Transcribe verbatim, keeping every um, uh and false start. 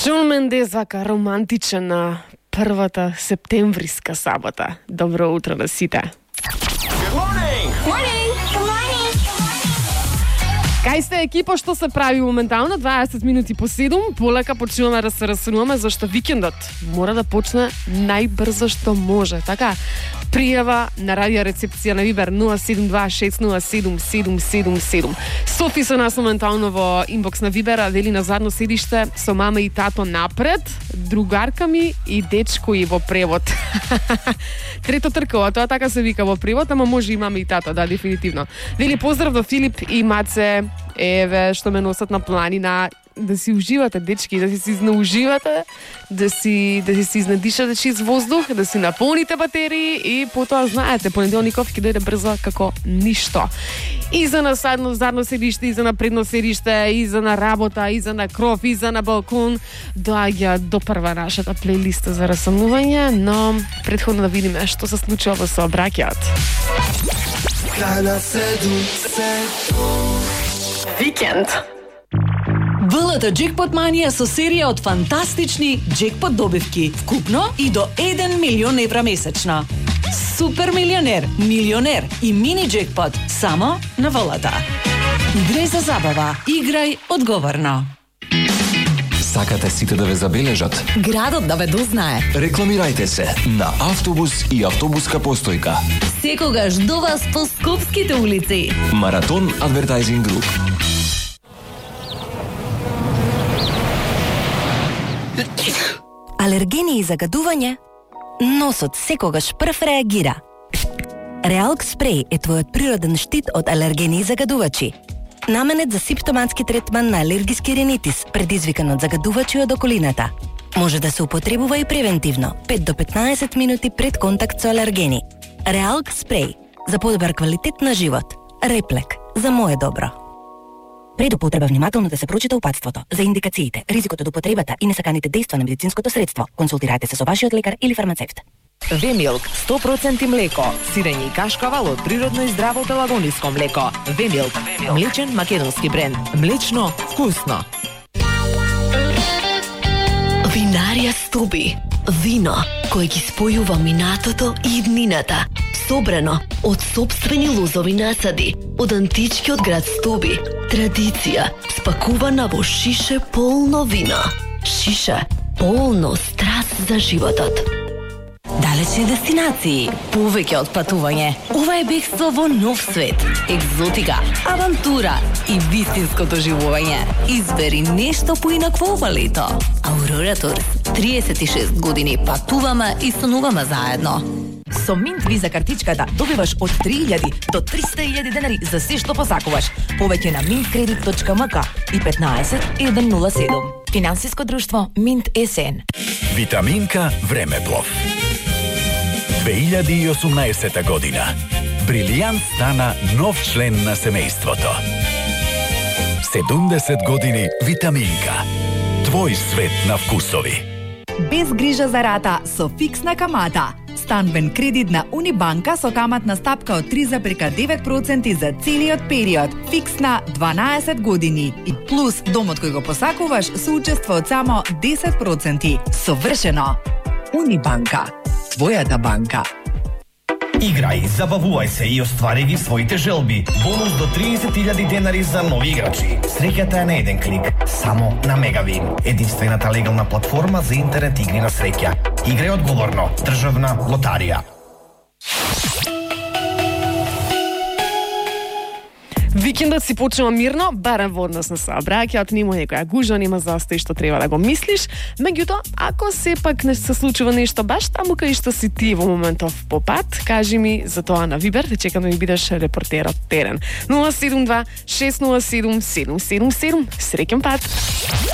Шон Мендес вака романтичен на првата септемвриска сабота. Добро утро на сите. Good morning! Morning! Good morning! Кај сте екипа, што се прави моментално? дваесет минути по седум, полека почнуваме да се расунуваме, зашто викендот мора да почне најбрзо што може. Така, пријава на радио рецепција на Вибер нула седум два шест нула седум седум седум седум. Софи со нас моментално во инбокс на Вибера, вели на задно седиште со мама и тато напред, другарка ми и дечко и во превод. Трето тркало, тоа така се вика во превод, ама може и мама и тато, да, дефинитивно. Вели поздрав до Филип и Маце, еве, што ме носат на планина, да си уживате, дечки, да си си знауживате, да си да си, си изнадишате чист воздух, да си наполните батерии и потоа знаете, понеделников ќе дојде брзо како ништо. И за на задно, задно седиште, и за на предно седиште, и за на работа, и за на кров, и за на балкон, доаѓа до прва нашата плейлиста за расамнување, но претходно да видиме што се случува во сообраќајот. Викенд. ВЛТ Джекпот Манија со серија од фантастични джекпот добивки, вкупно и до еден милион евра месечно. Супер милионер, милионер и мини джекпот само на ВЛТ. Играј за забава, играј одговорно. Сакате сите да ве забележат? Градот да ве дознае. Рекламирајте се на автобус и автобуска постојка. Секогаш до вас по скопските улици. Маратон Advertising Group. Алергени и загадување? Носот секогаш прв реагира. Реалк спреј е твојот природен штит од алергени и загадувачи. Наменет за симптоматски третман на алергиски ринитис, предизвикан од загадувачи од околината. Може да се употребува и превентивно, пет до петнаесет минути пред контакт со алергени. Реалк спреј за подобар квалитет на живот. Реплек за мое добро. Пред употреба внимателно да се прочита упатството за индикациите, ризикот од употребата и несаканите дејства на медицинското средство. Консултирайте се со вашиот лекар или фармацевт. Вемилк сто проценти млеко, сирење и кашкавал од природно и здраво пелагониско млеко. Вемилк, млечен македонски бренд. Млечно, вкусно. Винарија Стуби. Вино кој ги спојува минатото и иднината. Собрано од сопствени лозови насади, од античкиот град Стуби. Традиција спакувана во шише полно вино. Шише полно страст за животот. Далечни дестинации, повеќе од патување. Ова е бегство во нов свет, екзотика, авантура и вистинско доживување. Избери нешто поинакво ова лето. Аурора Турс, триесет и шест години патуваме и стануваме заедно. Со Минт виза картичката добиваш од три илјади до триста илјади денари за се што посакуваш. Повеќе на минт кредит точка ем ка и петнаесет еден нула седум. Финансиско друштво Минт СН. Витаминка Времеплов. две илјади и осумнаесета година. Брилијант стана нов член на семејството. седумдесет години Витаминка. Твој свет на вкусови. Без грижа за рата со фиксна камата. Станбен кредит на Унибанка со каматна стапка од три запирка девет проценти за целиот период. Фиксна дванаесет години. И плюс домот кој го посакуваш со учество од само десет проценти. Совршено. Унибанка. Твојата банка. Играј, забавувај се и оствари ги своите желби. Бонус до триесет илјади денари за нови играчи. Среќата е на еден клик, само на Мегавин. Единствената легална платформа за интернет игри на среќа. Играј одговорно. Државна лотарија. Викендот си почнува мирно, барем во однос на сообраќајот, нема некоја гужва, нема застој што треба да го мислиш. Меѓутоа, ако сепак не се случува нешто баш таму кај што си ти во моментов по пат, кажи ми за тоа на Вибер, те чекам да ми бидеш репортерот терен. нула седум два шест нула седум седум седум седум. Среќен пат.